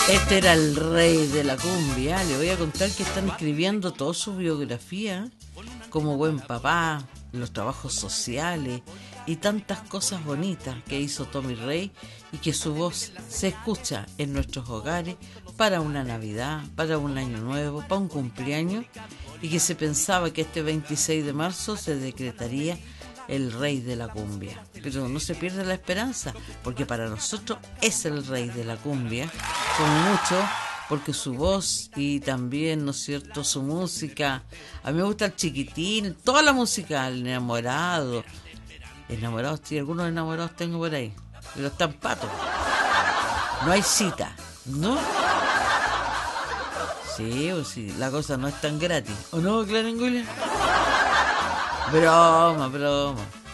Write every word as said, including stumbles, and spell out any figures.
Este era el rey de la cumbia. Le voy a contar que están escribiendo toda su biografía como buen papá, los trabajos sociales y tantas cosas bonitas que hizo Tommy Rey, y que su voz se escucha en nuestros hogares para una Navidad, para un año nuevo, para un cumpleaños, y que se pensaba que este veintiséis de marzo se decretaría el rey de la cumbia. Pero no se pierde la esperanza, porque para nosotros es el rey de la cumbia, con mucho, porque su voz y también, ¿no es cierto?, su música. A mí me gusta el Chiquitín, toda la música, el enamorado. Enamorados, sí, algunos enamorados tengo por ahí, pero están patos. No hay cita, ¿no? Sí, o sí, la cosa no es tan gratis. ¿O no, Clarengulia? Broma, broma.